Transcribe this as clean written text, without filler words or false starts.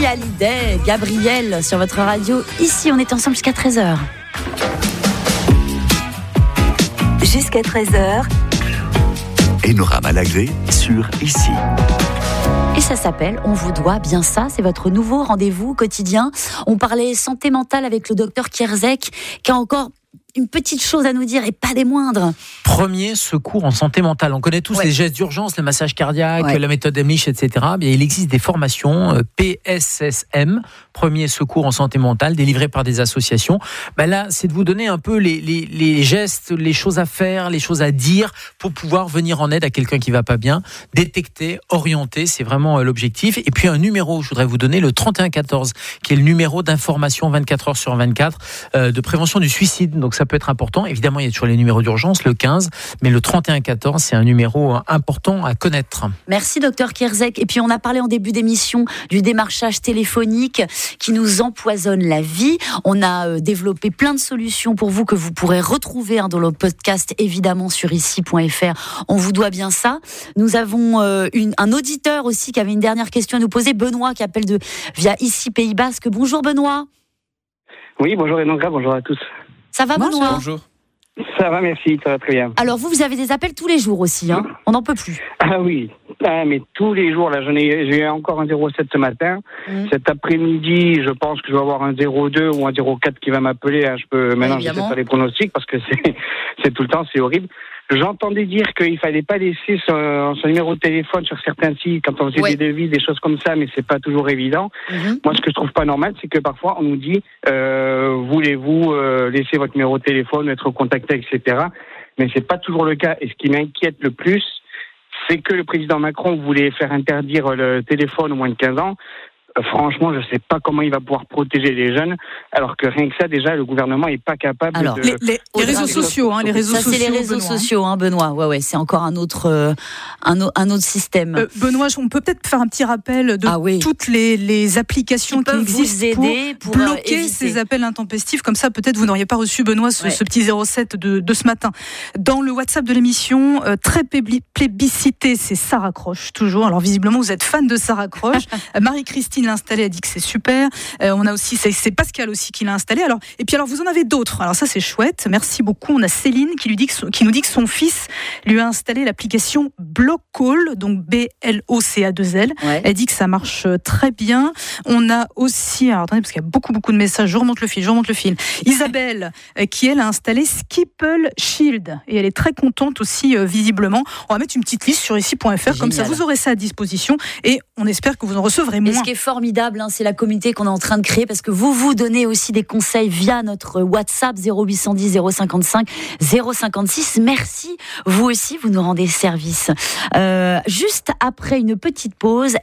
Johnny Hallyday, Gabriel sur votre radio. Ici, on est ensemble jusqu'à 13h. Jusqu'à 13h. Enora Malagré sur Ici. Et ça s'appelle On vous doit bien ça, c'est votre nouveau rendez-vous quotidien. On parlait santé mentale avec le docteur Kierzek, qui a encore une petite chose à nous dire et pas des moindres. Premier secours en santé mentale. On connaît tous les gestes d'urgence, le massage cardiaque, la méthode Emlich, etc. Bien, il existe des formations PSSM, premier secours en santé mentale, délivrées par des associations. Ben là, c'est de vous donner un peu les gestes, les choses à faire, les choses à dire pour pouvoir venir en aide à quelqu'un qui va pas bien, détecter, orienter, c'est vraiment l'objectif. Et puis un numéro, je voudrais vous donner le 3114, qui est le numéro d'information 24 heures sur 24 de prévention du suicide. Donc ça peut être important. Évidemment, il y a toujours les numéros d'urgence, le 15, mais le 3114, c'est un numéro important à connaître. Merci, docteur Kierzek. Et puis, on a parlé en début d'émission du démarchage téléphonique qui nous empoisonne la vie. On a développé plein de solutions pour vous que vous pourrez retrouver dans le podcast, évidemment, sur ici.fr. On vous doit bien ça. Nous avons un auditeur aussi qui avait une dernière question à nous poser. Benoît, qui appelle via Ici Pays Basque. Bonjour, Benoît. Oui, bonjour Enora, bonjour à tous. Ça va, Benoît ? Bonjour. Ça va, merci, ça va très bien. Alors, vous avez des appels tous les jours aussi, hein ? On n'en peut plus. Ah oui, mais tous les jours, là, j'ai eu encore un 07 ce matin. Cet après-midi, je pense que je vais avoir un 02 ou un 04 qui va m'appeler. Hein. Maintenant, je sais pas les pronostics parce que c'est tout le temps, c'est horrible. J'entendais dire qu'il fallait pas laisser son numéro de téléphone sur certains sites quand on faisait des devis, des choses comme ça, mais c'est pas toujours évident. Moi, ce que je trouve pas normal, c'est que parfois on nous dit voulez-vous laisser votre numéro de téléphone, être contacté, etc. Mais c'est pas toujours le cas. Et ce qui m'inquiète le plus, c'est que le président Macron voulait faire interdire le téléphone aux moins de 15 ans. Franchement, je ne sais pas comment il va pouvoir protéger les jeunes, alors que rien que ça, déjà, le gouvernement n'est pas capable de... Les réseaux sociaux, les réseaux sociaux. Ça, c'est les réseaux sociaux, Benoît. Ouais, c'est encore un autre système. Benoît, on peut peut-être faire un petit rappel de toutes les applications qui existent pour bloquer ces appels intempestifs. Comme ça, peut-être vous n'auriez pas reçu, Benoît, ce petit 07 de ce matin. Dans le WhatsApp de l'émission, très plébiscité, c'est Sarah Croche, toujours. Alors, visiblement, vous êtes fan de Sarah Croche. Marie-Christine l'a installé, a dit que c'est super. On a aussi, c'est Pascal aussi qui l'a installé. Alors, et puis alors vous en avez d'autres. Alors ça c'est chouette. Merci beaucoup. On a Céline qui nous dit que son fils lui a installé l'application Blockcall, donc BLOCA2L. Elle dit que ça marche très bien. On a aussi, alors attendez parce qu'il y a beaucoup de messages. Je remonte le fil. Isabelle qui elle a installé Skipple Shield et elle est très contente aussi visiblement. On va mettre une petite liste sur ici.fr comme ça vous aurez ça à disposition et on espère que vous en recevrez moins. Et ce qui est formidable, c'est la communauté qu'on est en train de créer parce que vous donnez aussi des conseils via notre WhatsApp 0810 055 056. Merci, vous aussi, vous nous rendez service. Juste après une petite pause,